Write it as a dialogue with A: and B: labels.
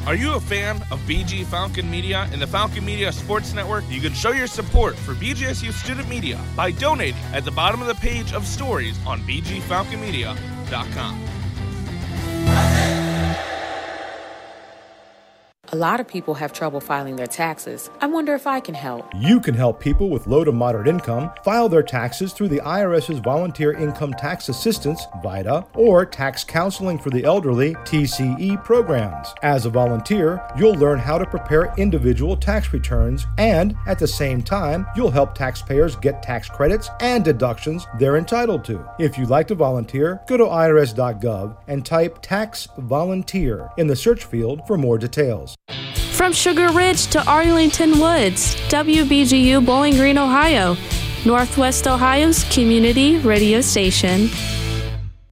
A: Are you a fan of BG Falcon Media and the Falcon Media Sports Network? You can show your support for BGSU Student Media by donating at the bottom of the page of stories on bgfalconmedia.com.
B: A lot of people have trouble filing their taxes. I wonder if I can help.
C: You can help people with low to moderate income file their taxes through the IRS's Volunteer Income Tax Assistance, VITA, or Tax Counseling for the Elderly, TCE programs. As a volunteer, you'll learn how to prepare individual tax returns, and at the same time, you'll help taxpayers get tax credits and deductions they're entitled to. If you'd like to volunteer, go to irs.gov and type Tax Volunteer in the search field for more details.
D: From Sugar Ridge to Arlington Woods, WBGU Bowling Green, Ohio, Northwest Ohio's community radio station.